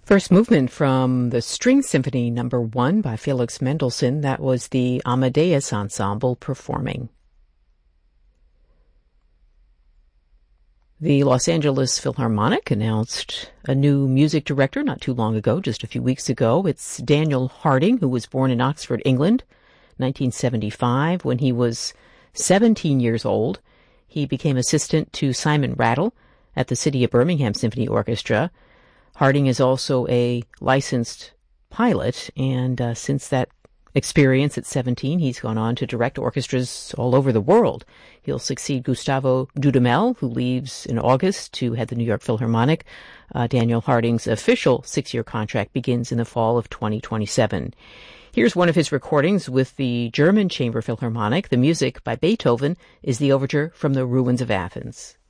First movement from the String Symphony No. 1 by Felix Mendelssohn. That was the Amadeus Ensemble performing. The Los Angeles Philharmonic announced a new music director not too long ago, just a few weeks ago. It's Daniel Harding, who was born in Oxford, England, 1975. When he was 17 years old, he became assistant to Simon Rattle at the City of Birmingham Symphony Orchestra. Harding is also a licensed pilot, and since that experience at 17, he's gone on to direct orchestras all over the world. He'll succeed Gustavo Dudamel, who leaves in August to head the New York Philharmonic. Daniel Harding's official 6-year contract begins in the fall of 2027. Here's one of his recordings with the German Chamber Philharmonic. The music by Beethoven is the overture from the Ruins of Athens.